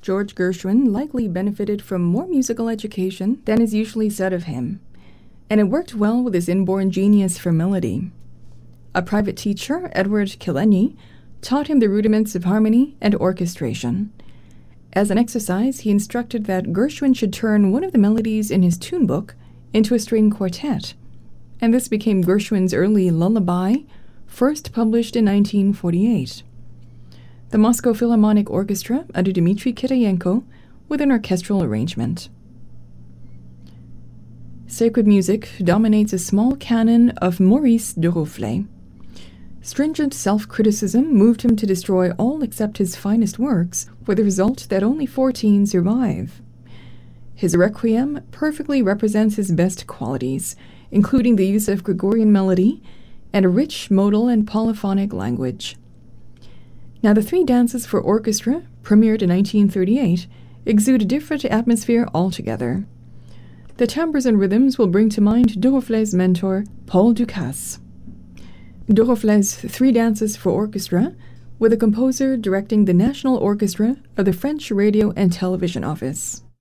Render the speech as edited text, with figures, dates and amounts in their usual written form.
George Gershwin likely benefited from more musical education than is usually said of him, and it worked well with his inborn genius for melody. A private teacher, Edward Killenny, taught him the rudiments of harmony and orchestration. As an exercise, he instructed that Gershwin should turn one of the melodies in his tune book into a string quartet, and this became Gershwin's early lullaby, first published in 1948. The Moscow Philharmonic Orchestra under Dmitri Kitayenko with an orchestral arrangement. Sacred music dominates a small canon of Maurice Duruflé. Stringent self-criticism moved him to destroy all except his finest works, with the result that only 14 survive. His Requiem perfectly represents his best qualities, including the use of Gregorian melody and a rich modal and polyphonic language. Now, the three dances for orchestra, premiered in 1938, exude a different atmosphere altogether. The timbres and rhythms will bring to mind Duruflé's mentor, Paul Dukas. Duruflé's three dances for orchestra, with a composer directing the National Orchestra of the French Radio and Television Office.